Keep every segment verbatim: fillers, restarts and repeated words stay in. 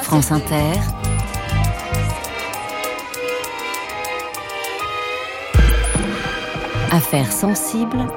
France Inter, Affaires sensibles,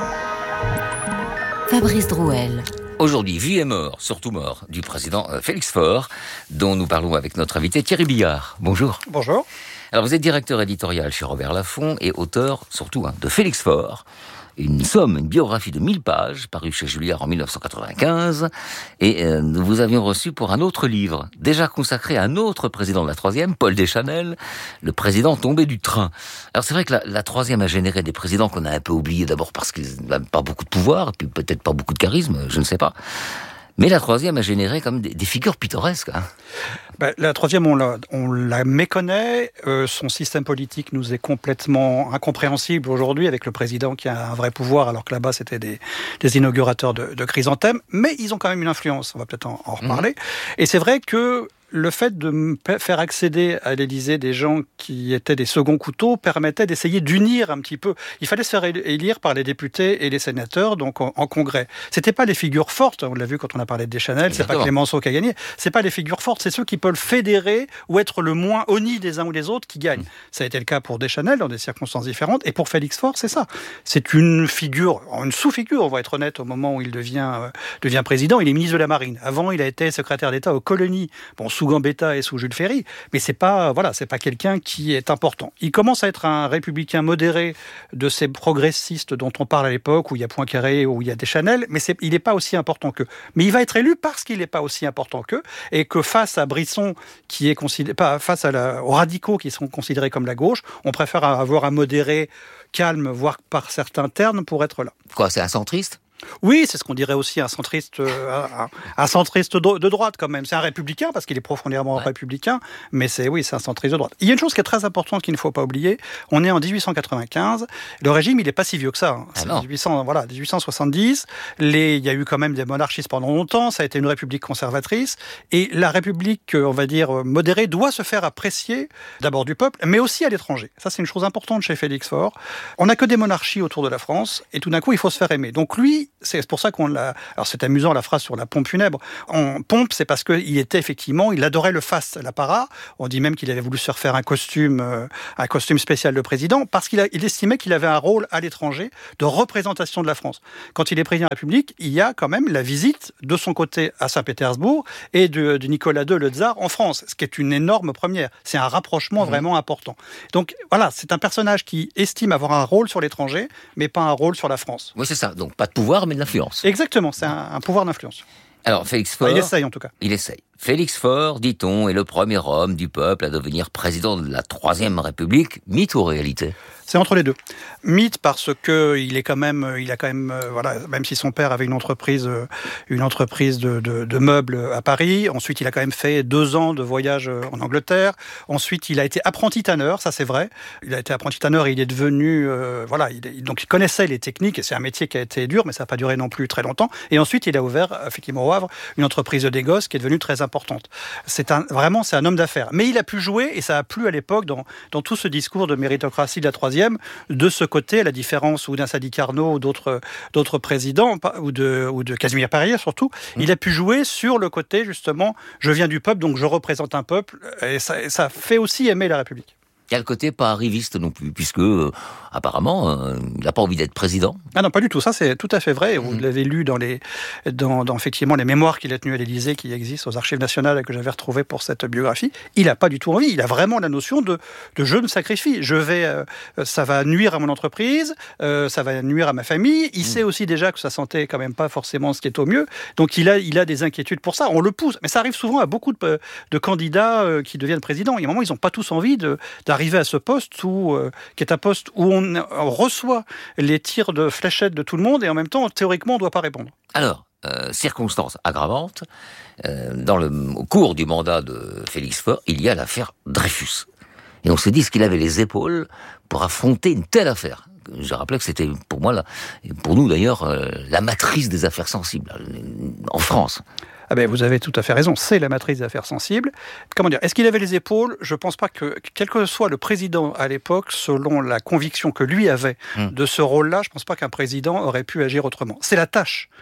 Fabrice Drouel. Aujourd'hui, vie et mort, surtout mort, du président Félix Faure, dont nous parlons avec notre invité Thierry Billard. Bonjour. Bonjour. Alors, vous êtes directeur éditorial chez Robert Laffont et auteur, surtout, hein, de Félix Faure, une somme, une biographie de mille pages, parue chez Julliard en dix-neuf cent quatre-vingt-quinze, et euh, nous vous avions reçu pour un autre livre, déjà consacré à un autre président de la troisième, Paul Deschanel, le président tombé du train. Alors c'est vrai que la, la troisième a généré des présidents qu'on a un peu oubliés, d'abord parce qu'ils n'ont pas beaucoup de pouvoir, et puis peut-être pas beaucoup de charisme, je ne sais pas. Mais la troisième a généré comme des, des figures pittoresques. Hein. Ben, la troisième, on la, on la méconnaît. Euh, son système politique nous est complètement incompréhensible aujourd'hui, avec le président qui a un vrai pouvoir, alors que là-bas, c'était des, des inaugurateurs de, de chrysanthèmes. Mais ils ont quand même une influence, on va peut-être en, en reparler. Mmh. Et c'est vrai que le fait de faire accéder à l'Élysée des gens qui étaient des seconds couteaux permettait d'essayer d'unir un petit peu. Il fallait se faire élire par les députés et les sénateurs, donc en, en congrès. C'était pas les figures fortes, on l'a vu quand on a parlé de Deschanel, c'est pas Clémenceau qui a gagné, c'est pas les figures fortes, c'est ceux qui peuvent fédérer ou être le moins honni des uns ou des autres qui gagnent. Mmh. Ça a été le cas pour Deschanel dans des circonstances différentes, et pour Félix Faure, c'est ça. C'est une figure, une sous-figure, on va être honnête, au moment où il devient, euh, devient président. Il est ministre de la Marine. Avant, il a été secrétaire d'État aux colonies. Bon, sous Gambetta et sous Jules Ferry, mais c'est pas, voilà, c'est pas quelqu'un qui est important. Il commence à être un républicain modéré de ces progressistes dont on parle à l'époque, où il y a Poincaré, où il y a Deschanel, mais c'est, il n'est pas aussi important qu'eux. Mais il va être élu parce qu'il n'est pas aussi important qu'eux, et que face à Brisson, qui est considéré, pas face à la, aux radicaux qui sont considérés comme la gauche, on préfère avoir un modéré calme, voire par certains termes, pour être là. Quoi, c'est un centriste ? Oui, c'est ce qu'on dirait aussi un centriste, euh, un, un centriste de, de droite quand même. C'est un républicain parce qu'il est profondément ouais. républicain, mais c'est oui, c'est un centriste de droite. Il y a une chose qui est très importante qu'il ne faut pas oublier. On est en dix-huit cent quatre-vingt-quinze. Le régime, il est pas si vieux que ça. Hein. C'est ah dix-huit cents, voilà, dix-huit cent soixante-dix. Les, il y a eu quand même des monarchistes pendant longtemps. Ça a été une république conservatrice. Et la république, on va dire modérée, doit se faire apprécier d'abord du peuple, mais aussi à l'étranger. Ça, c'est une chose importante chez Félix Faure. On n'a que des monarchies autour de la France, et tout d'un coup, il faut se faire aimer. Donc lui, c'est pour ça qu'on l'a... Alors c'est amusant la phrase sur la pompe funèbre. En pompe, c'est parce qu'il était effectivement... Il adorait le faste, l'apparat. On dit même qu'il avait voulu se refaire un costume, euh, un costume spécial de président, parce qu'il a, il estimait qu'il avait un rôle à l'étranger de représentation de la France. Quand il est président de la République, il y a quand même la visite de son côté à Saint-Pétersbourg et de, de Nicolas deux, le tsar, en France, ce qui est une énorme première. C'est un rapprochement mmh. vraiment important. Donc voilà, c'est un personnage qui estime avoir un rôle sur l'étranger, mais pas un rôle sur la France. Oui, c'est ça. Donc pas de pouvoir, mais de l'influence. Exactement, c'est un, un pouvoir d'influence. Alors, Félix Faure... Il essaye, en tout cas. Il essaye. Félix Faure, dit-on, est le premier homme du peuple à devenir président de la Troisième République. Mythe ou réalité ? C'est entre les deux. Mythe parce que il est quand même, il a quand même, euh, voilà, même si son père avait une entreprise, euh, une entreprise de, de, de meubles à Paris. Ensuite, il a quand même fait deux ans de voyage en Angleterre. Ensuite, il a été apprenti tanneur, ça c'est vrai. Il a été apprenti tanneur et il est devenu, euh, voilà, il, donc il connaissait les techniques et c'est un métier qui a été dur, mais ça n'a pas duré non plus très longtemps. Et ensuite, il a ouvert, effectivement, au Havre, une entreprise de négoce qui est devenue très importante. C'est un, vraiment, c'est un homme d'affaires. Mais il a pu jouer et ça a plu à l'époque dans, dans tout ce discours de méritocratie de la troisième. De ce côté, à la différence ou d'un Sadi Carnot ou d'autres, d'autres présidents, ou de, ou de Casimir Perier surtout, mmh. il a pu jouer sur le côté, justement, je viens du peuple, donc je représente un peuple, et ça, et ça fait aussi aimer la République. Il y a le côté pas arriviste non plus, puisque euh, apparemment, euh, il n'a pas envie d'être président. Ah non, pas du tout. Ça, c'est tout à fait vrai. Vous mmh. l'avez lu dans les, dans, dans effectivement les mémoires qu'il a tenues à l'Élysée, qui existent aux Archives nationales et que j'avais retrouvées pour cette biographie. Il n'a pas du tout envie. Il a vraiment la notion de, de je me sacrifie. Je vais, euh, ça va nuire à mon entreprise, euh, ça va nuire à ma famille. Il mmh. sait aussi déjà que sa santé est quand même pas forcément ce qui est au mieux. Donc il a, il a des inquiétudes pour ça. On le pousse, mais ça arrive souvent à beaucoup de, de candidats euh, qui deviennent présidents. Il y a un moment, ils n'ont pas tous envie de, d'arriver à ce poste où, euh, qui est un poste où on, on reçoit les tirs de fléchettes de tout le monde et en même temps, théoriquement, on ne doit pas répondre. Alors, euh, circonstance aggravante, euh, dans le, au cours du mandat de Félix Faure, il y a l'affaire Dreyfus. Et on se dit qu'il avait les épaules pour affronter une telle affaire. Je rappelais que c'était pour moi, là, et pour nous d'ailleurs, euh, la matrice des affaires sensibles en France. Ah ben, vous avez tout à fait raison, c'est la matrice des affaires sensibles. Comment dire, est-ce qu'il avait les épaules ? Je ne pense pas que, quel que soit le président à l'époque, selon la conviction que lui avait mmh. de ce rôle-là, je ne pense pas qu'un président aurait pu agir autrement. C'est la tâche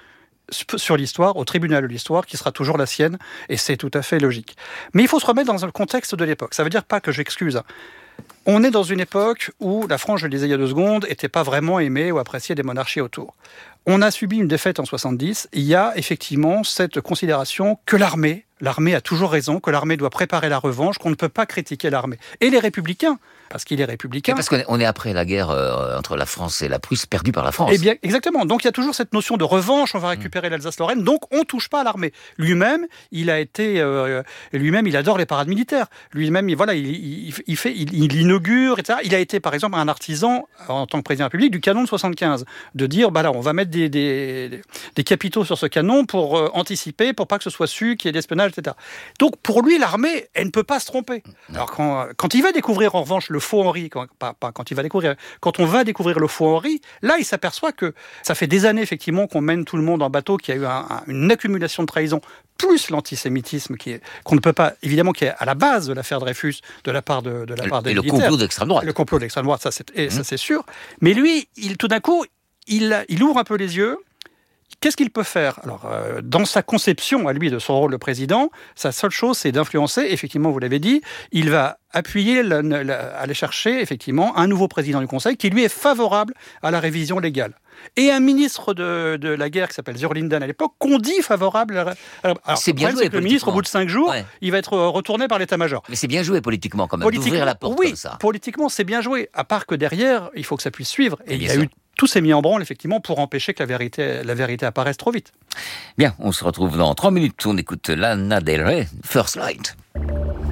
sur l'histoire, au tribunal de l'histoire, qui sera toujours la sienne, et c'est tout à fait logique. Mais il faut se remettre dans le contexte de l'époque. Ça veut dire pas que j'excuse. Hein. On est dans une époque où la France, je le disais il y a deux secondes, n'était pas vraiment aimée ou appréciée des monarchies autour. On a subi une défaite en soixante-dix. Il y a effectivement cette considération que l'armée, l'armée a toujours raison, que l'armée doit préparer la revanche, qu'on ne peut pas critiquer l'armée. Et les républicains, parce qu'il est républicain... Et parce qu'on est, on est après la guerre euh, entre la France et la Prusse, perdue par la France. Eh bien, exactement. Donc il y a toujours cette notion de revanche, on va récupérer mmh. l'Alsace-Lorraine, donc on ne touche pas à l'armée. Lui-même, il a été... Euh, lui-même, il adore les parades militaires. Lui-même, il, voilà, il, il, il, fait, il, il inaugure, et cetera. Il a été, par exemple, un artisan, en tant que président de la République, du canon de soixante-quinze. De dire, bah là, on va mettre des, des, des capitaux sur ce canon pour euh, anticiper, pour pas que ce soit su, qu'il y ait de l'espionnage, et cetera. Donc pour lui, l'armée, elle ne peut pas se tromper. Alors quand, quand il va découvrir, en revanche, le faux Henri, quand, pas, pas quand il va découvrir, quand on va découvrir le faux Henri, là, il s'aperçoit que ça fait des années, effectivement, qu'on mène tout le monde en bateau, qu'il y a eu un, un, une accumulation de trahison, plus l'antisémitisme qui est, qu'on ne peut pas, évidemment, qui est à la base de l'affaire Dreyfus, de la part de, de la part des Et le militaires. complot d'extrême droite. Le complot d'extrême droite, ça c'est, et, mmh. ça c'est sûr. Mais lui, il, tout d'un coup, il, il ouvre un peu les yeux. Qu'est-ce qu'il peut faire ? Alors, euh, dans sa conception, à lui, de son rôle de président, sa seule chose, c'est d'influencer, effectivement, vous l'avez dit, il va appuyer, la, la, aller chercher, effectivement, un nouveau président du Conseil qui, lui, est favorable à la révision légale. Et un ministre de, de la guerre qui s'appelle Zurlinden à l'époque, qu'on dit favorable à la... Alors, c'est bien joué, c'est que le ministre, au bout de cinq jours, ouais. il va être retourné par l'état-major. Mais c'est bien joué politiquement, quand même, d'ouvrir la porte oui, comme ça. Politiquement, c'est bien joué. À part que derrière, il faut que ça puisse suivre. Et, et il y a sûr. eu... Tout s'est mis en branle, effectivement, pour empêcher que la vérité, la vérité apparaisse trop vite. Bien, on se retrouve dans trois minutes. On écoute Lana Del Rey, First Light.